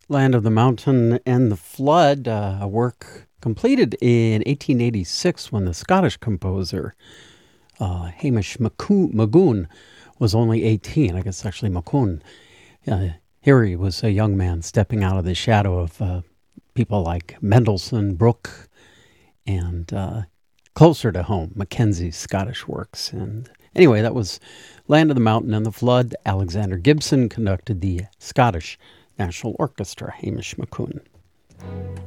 Land of the Mountain and the Flood, a work completed in 1886 when the Scottish composer Hamish Magoon was only 18. I guess actually Macoun. Here he was a young man stepping out of the shadow of people like Mendelssohn, Bruch, and closer to home, Mackenzie's Scottish works. And anyway, that was Land of the Mountain and the Flood. Alexander Gibson conducted the Scottish National Orchestra, Hamish Macoun.